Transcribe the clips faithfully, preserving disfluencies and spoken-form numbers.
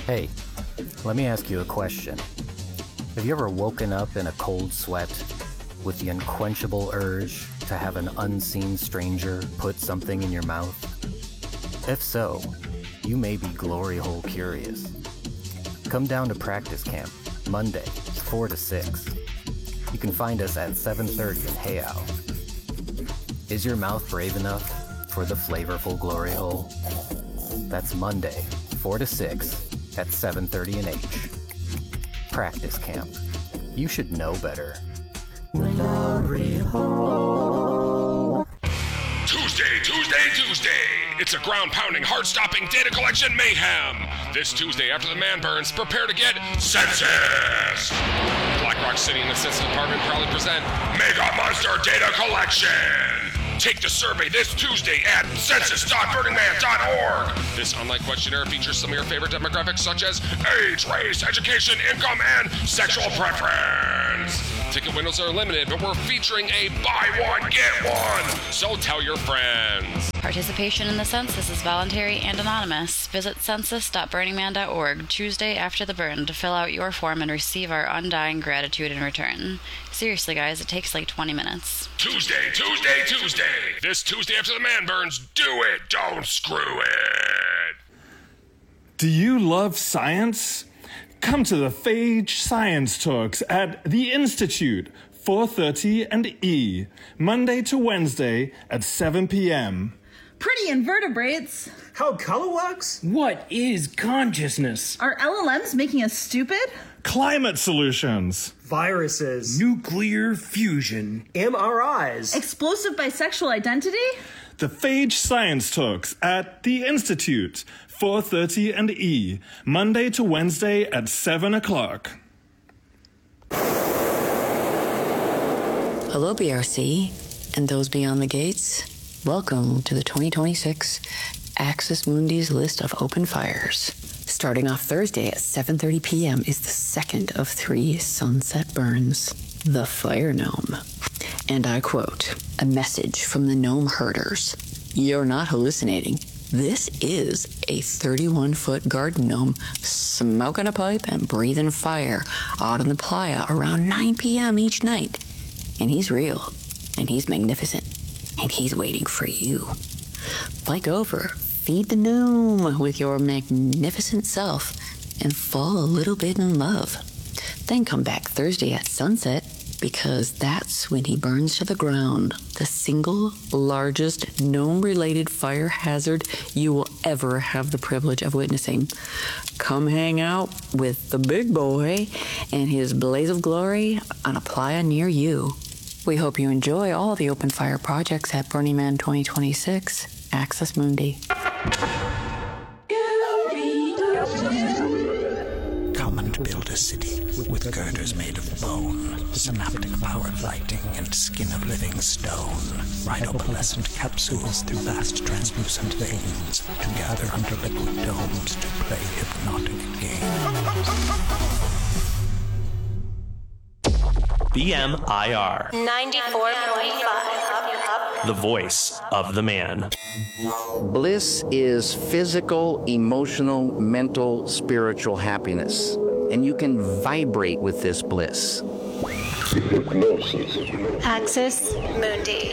Hey, let me ask you a question. Have you ever woken up in a cold sweat with the unquenchable urge to have an unseen stranger put something in your mouth? If so, you may be glory hole curious. Come down to practice camp, Monday, four to six. You can find us at seven thirty in Heiau. Is your mouth brave enough for the flavorful glory hole? That's Monday, four to six at seven thirty in H. Practice camp. You should know better. Glory hole. Tuesday, Tuesday, Tuesday. It's a ground-pounding, heart-stopping data collection mayhem. This Tuesday, after the man burns, prepare to get census. Black Rock City and the Census Department proudly present Mega Monster Data Collection. Take the survey this Tuesday at census dot burning man dot org. This online questionnaire features some of your favorite demographics such as age, race, education, income, and sexual preference. Ticket windows are limited, but we're featuring a buy one, get one. So tell your friends. Participation in the census is voluntary and anonymous. Visit census dot burning man dot org Tuesday after the burn to fill out your form and receive our undying gratitude in return. Seriously, guys, it takes like twenty minutes. Tuesday, Tuesday, Tuesday. This Tuesday after the man burns, do it, don't screw it. Do you love science? Come to the Phage Science Talks at The Institute, four thirty and E, Monday to Wednesday at seven p.m. Pretty invertebrates. How color works? What is consciousness? Are L L Ms making us stupid? Climate solutions. Viruses. Nuclear fusion. M R Is. Explosive bisexual identity? The Phage Science Talks at The Institute, four thirty and E, Monday to Wednesday at seven o'clock. Hello, B R C, and those beyond the gates. Welcome to the twenty twenty-six Axis Mundi's list of open fires. Starting off Thursday at seven thirty p.m. is the second of three sunset burns, the Fire Gnome. And I quote, a message from the gnome herders. You're not hallucinating. This is a thirty-one-foot garden gnome smoking a pipe and breathing fire out on the playa around nine p.m. each night. And he's real, and he's magnificent, and he's waiting for you. Bike over, feed the gnome with your magnificent self, and fall a little bit in love. Then come back Thursday at sunset, because that's when he burns to the ground, the single largest gnome-related fire hazard you will ever have the privilege of witnessing. Come hang out with the big boy and his blaze of glory on a playa near you. We hope you enjoy all the open fire projects at Burning Man twenty twenty-six, Axis Mundi. Come and build a city with girders made of bone, synaptic power lighting, and skin of living stone. Ride opalescent capsules through vast translucent veins to gather under liquid domes to play hypnotic games. B M I R ninety-four point five. The voice of the man. Bliss is physical, emotional, mental, spiritual happiness. And you can vibrate with this bliss. Axis Mundi.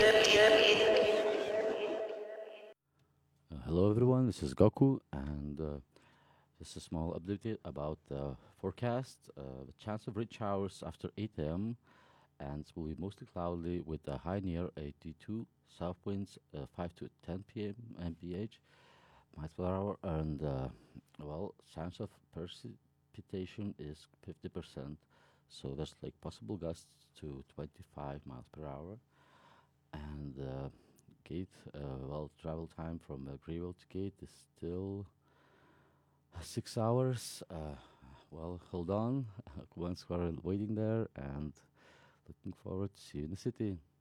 Uh, hello everyone, this is Goku, and uh, this is a small update about the forecast. Uh, the chance of rich showers after eight a.m. and it will be mostly cloudy with a high near eighty-two, south winds uh, five to ten p.m. M P H miles per hour, and uh, well, chance of precipitation is fifty percent, so there's like possible gusts to twenty-five miles per hour. And uh, gate, uh, well, travel time from uh, Greenville to gate is still six hours. Uh, well, hold on, once we're waiting there, and looking forward to see you in the city.